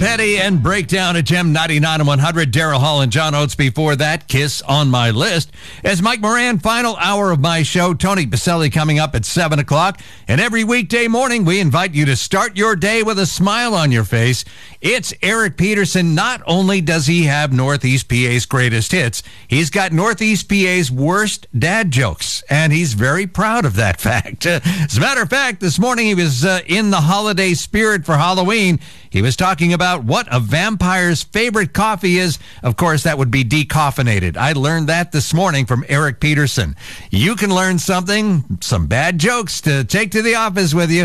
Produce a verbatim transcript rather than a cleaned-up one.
Petty and Breakdown at Gem ninety-nine and one hundred. Daryl Hall and John Oates before that. Kiss on My List. As Mike Moran, final hour of my show. Tony Baselli coming up at seven o'clock. And every weekday morning, we invite you to start your day with a smile on your face. It's Eric Peterson. Not only does he have Northeast P A's greatest hits, he's got Northeast P A's worst dad jokes. And he's very proud of that fact. As a matter of fact, this morning he was uh, in the holiday spirit for Halloween. He was talking about what a vampire's favorite coffee is. Of course, that would be decaffeinated. I learned that this morning from Eric Peterson. You can learn something, some bad jokes to take to the office with you.